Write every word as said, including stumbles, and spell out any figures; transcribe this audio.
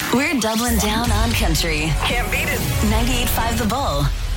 We're doubling down on country. Can't beat it. ninety-eight point five The Bull.